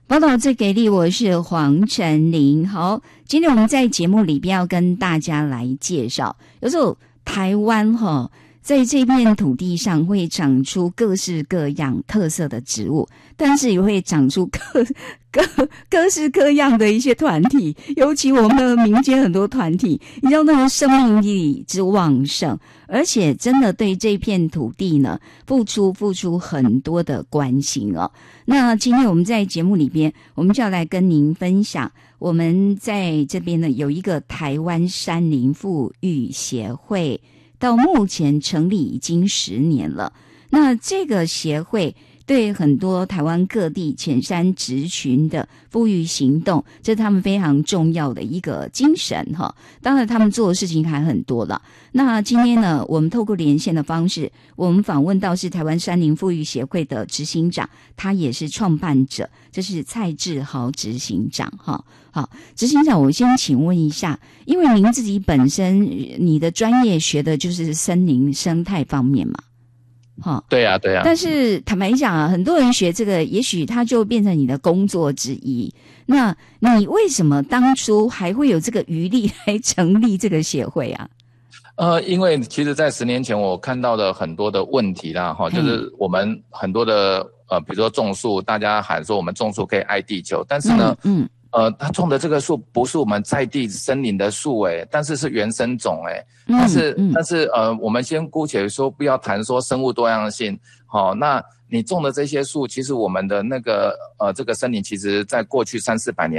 报道最给力，我是黄晨林。好，今天我们在节目里边要跟大家来介绍，有时候台湾在这片土地上会长出各式各样特色的植物，但是也会长出各式各样的一些团体，尤其我们的民间很多团体，你知道那个生命力之旺盛，而且真的对这片土地呢付出很多的关心哦。那今天我们在节目里边，我们就要来跟您分享，我们在这边呢有一个台湾山林复育协会，到目前成立已经10年了。那这个协会对很多台湾各地浅山植群的复育行动，这是他们非常重要的一个精神哈。当然他们做的事情还很多了。那今天呢，我们透过连线的方式，我们访问到是台湾山林复育协会的执行长，他也是创办者，这是蔡志豪执行长哈。好，执行长，我先请问一下，因为您自己本身你的专业学的就是森林生态方面嘛。 对啊。 但是坦白讲啊，很多人学这个，也许他就变成你的工作之一。那你为什么当初还会有这个余力来成立这个协会啊？ 因为其实在10年前我看到的很多的问题啦，就是我们很多的比如说种树，大家喊说我们种树可以爱地球，但是呢，他种的这个树不是我们在地森林的树但是是原生种但是我们先姑且说不要谈说生物多样性，那你种的这些树，其实我们的那个这个森林，其实在过去300-400年